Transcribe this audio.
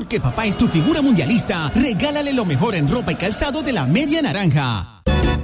Porque papá es tu figura mundialista, regálale lo mejor en ropa y calzado de la Media Naranja.